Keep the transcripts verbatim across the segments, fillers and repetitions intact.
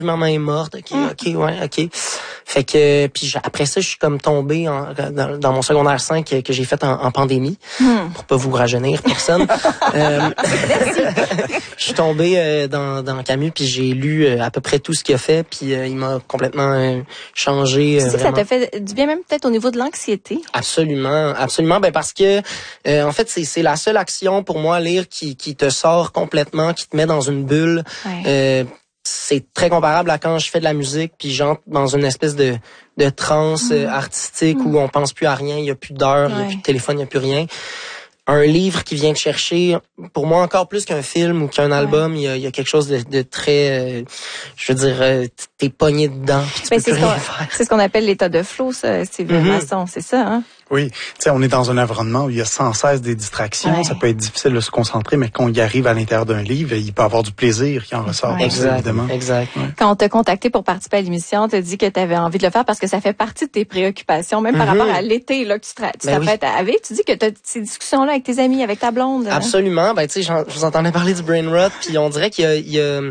ma main est morte. OK, mm. OK, ouais, OK. Fait que, puis après ça, je suis comme tombé en, dans, dans mon secondaire cinq que, que j'ai fait en, en pandémie, mm. pour pas vous rajeunir, personne. euh, je suis tombé euh, dans, dans Camus, puis j'ai lu euh, à peu près tout ce qu'il a fait, puis euh, il m'a complètement euh, changé. Tu euh, sais que ça t'a fait du bien même peut-être au niveau de l'anxiété? Absolument, absolument. Ben parce que, euh, en fait, c'est, c'est la seule action pour moi, lire, qui, qui te sort complètement, qui te met dans une bulle. Ouais. Euh, c'est très comparable à quand je fais de la musique puis j'entre dans une espèce de de transe mmh. artistique mmh. où on pense plus à rien, il y a plus d'heures, il ouais. y a plus de téléphone, il y a plus rien. Un livre qui vient te chercher, pour moi encore plus qu'un film ou qu'un album, il ouais. y, a, il y a quelque chose de, de très, euh, je veux dire, euh, t'es pogné dedans puis tu ben, peux c'est plus ce rien faire. C'est ce qu'on appelle l'état de flow, ça, Steve mmh. Masson, c'est ça, hein? Oui, tu sais, on est dans un environnement où il y a sans cesse des distractions. Ouais. Ça peut être difficile de se concentrer, mais quand on y arrive à l'intérieur d'un livre, il peut y avoir du plaisir qui en ressort. Ouais. Exact, évidemment. Exact. Ouais. Quand on t'a contacté pour participer à l'émission, tu as dit que tu avais envie de le faire parce que ça fait partie de tes préoccupations, même mm-hmm. par rapport à l'été là que tu, tra- tu ben t'apprêtes oui. à vivre. Tu dis que tu as ces discussions-là avec tes amis, avec ta blonde. Hein? Absolument. Ben tu sais, je vous entendais parler du brain rot, puis on dirait qu'il y a, il y a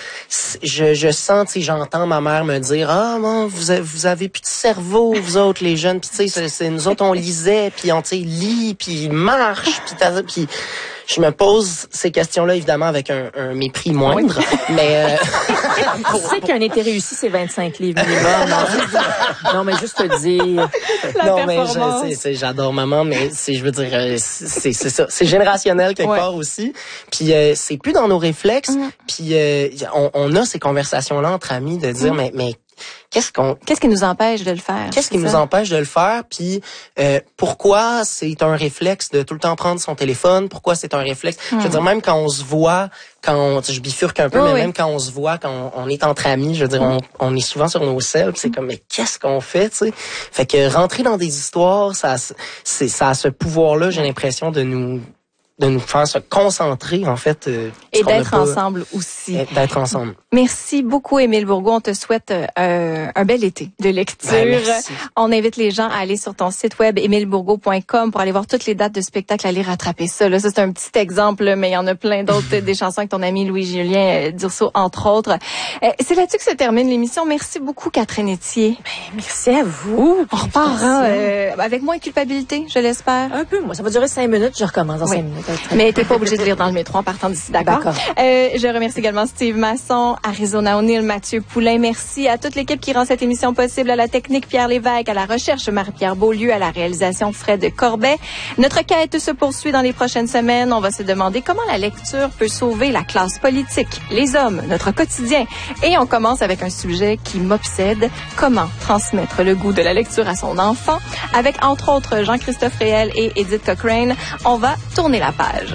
je, je sens, tu sais, j'entends ma mère me dire, ah bon, vous avez, vous avez plus de cerveau, vous autres les jeunes, puis tu sais, c'est, c'est nous autres on lisait, puis on tu sais lit, puis marche, puis puis je me pose ces questions-là, évidemment, avec un, un mépris moindre, oui. mais... Euh... Tu sais qu'un été réussi, c'est vingt-cinq livres minimum. Non, non, mais juste te dire... La non, mais je, c'est, c'est, j'adore maman, mais c'est, je veux dire, c'est, c'est ça. C'est générationnel quelque ouais. part aussi. Puis euh, c'est plus dans nos réflexes. Mm. Puis euh, on, on a ces conversations-là entre amis de dire, mm. mais... mais Qu'est-ce qu'on Qu'est-ce qui nous empêche de le faire? Qu'est-ce qui ça? nous empêche de le faire? Puis euh, pourquoi c'est un réflexe de tout le temps prendre son téléphone? Pourquoi c'est un réflexe? Hmm. Je veux dire, même quand on se voit, quand on, je bifurque un peu, oh, mais oui. même quand on se voit, quand on, on est entre amis, je veux dire, on, on est souvent sur nos selles. C'est comme, mais qu'est-ce qu'on fait, tu sais? Fait que rentrer dans des histoires, ça, c'est, ça a ce pouvoir-là, j'ai l'impression, de nous de nous faire se concentrer, en fait. Euh, et d'être pas, ensemble aussi. D'être ensemble. Merci beaucoup, Émile Bourgault. On te souhaite euh, un bel été de lecture. Ben, on invite les gens à aller sur ton site web émile bourgault point com pour aller voir toutes les dates de spectacle, aller rattraper ça. Là, ça, c'est un petit exemple, mais il y en a plein d'autres, des chansons avec ton ami Louis-Julien Dursault, entre autres. Euh, c'est là-dessus que se termine l'émission. Merci beaucoup, Catherine Etier. Ben, merci à vous. On repart hein, euh, avec moins de culpabilité, je l'espère. Un peu, moi. Ça va durer cinq minutes, je recommence dans oui. cinq minutes. Mais t'es pas obligé de lire dans le métro en partant d'ici, d'accord? D'accord. Euh, je remercie également Steve Masson, Arizona O'Neill, Mathieu Poulain. Merci à toute l'équipe qui rend cette émission possible, à la technique Pierre Lévesque, à la recherche Marie-Pierre Beaulieu, à la réalisation Fred Corbet. Notre quête se poursuit dans les prochaines semaines. On va se demander comment la lecture peut sauver la classe politique, les hommes, notre quotidien. Et on commence avec un sujet qui m'obsède. Comment transmettre le goût de la lecture à son enfant? Avec, entre autres, Jean-Christophe Réel et Edith Cochrane. On va tourner la page.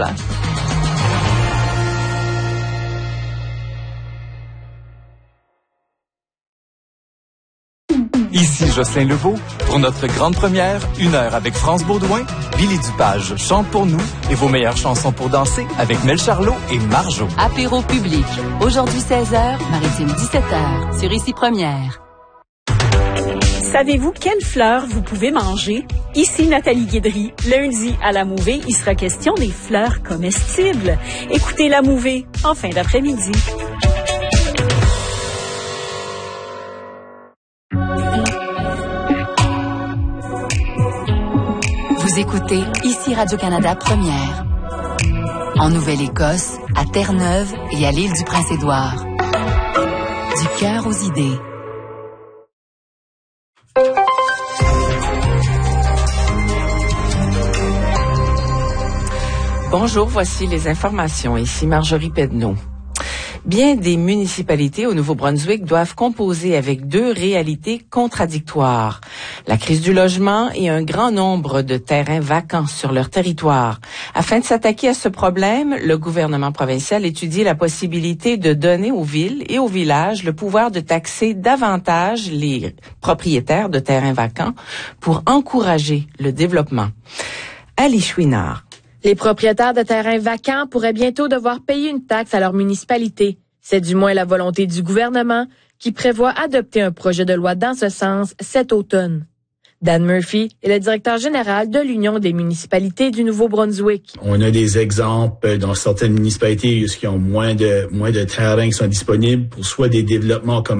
Ici Jocelyn Leveau. Pour notre grande première, une heure avec France Baudouin, Billy Dupage chante pour nous et vos meilleures chansons pour danser avec Mel Charlot et Marjo. Apéro public. Aujourd'hui seize heures, Maritime dix-sept heures, sur Ici Première. Savez-vous quelles fleurs vous pouvez manger? Ici Nathalie Guédry. Lundi, à La Mouvée, il sera question des fleurs comestibles. Écoutez La Mouvée en fin d'après-midi. Vous écoutez Ici Radio-Canada Première. En Nouvelle-Écosse, à Terre-Neuve et à l'île du Prince-Édouard. Du cœur aux idées. Bonjour, voici les informations. Ici Marjorie Pedneau. Bien des municipalités au Nouveau-Brunswick doivent composer avec deux réalités contradictoires. La crise du logement et un grand nombre de terrains vacants sur leur territoire. Afin de s'attaquer à ce problème, le gouvernement provincial étudie la possibilité de donner aux villes et aux villages le pouvoir de taxer davantage les propriétaires de terrains vacants pour encourager le développement. Ali Chouinard. Les propriétaires de terrains vacants pourraient bientôt devoir payer une taxe à leur municipalité. C'est du moins la volonté du gouvernement qui prévoit adopter un projet de loi dans ce sens cet automne. Dan Murphy est le directeur général de l'Union des municipalités du Nouveau-Brunswick. On a des exemples dans certaines municipalités qui ont moins de moins de terrains qui sont disponibles pour soit des développements comme